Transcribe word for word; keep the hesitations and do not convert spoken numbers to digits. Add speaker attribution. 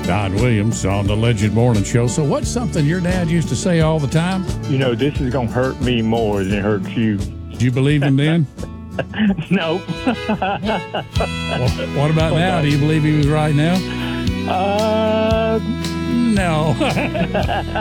Speaker 1: Don Williams on the Legend Morning Show. So what's something your dad used to say all the time?
Speaker 2: You know, this is going to hurt me more than it hurts you.
Speaker 1: Did you believe him then?
Speaker 2: No.
Speaker 1: Well, what about now? Do you believe he was right now?
Speaker 2: Uh,
Speaker 1: No.